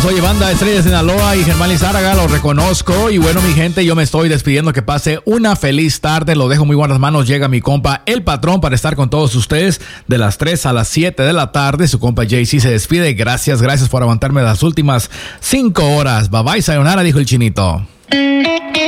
Oye, banda Estrella de Sinaloa y Germán Lizárraga, lo reconozco. Y bueno, mi gente, yo me estoy despidiendo. Que pase una feliz tarde. Lo dejo muy buenas manos. Llega mi compa, el patrón, para estar con todos ustedes de las 3 a las 7 de la tarde. Su compa JC se despide. Gracias por aguantarme las últimas 5 horas. Bye bye, sayonara, dijo el chinito.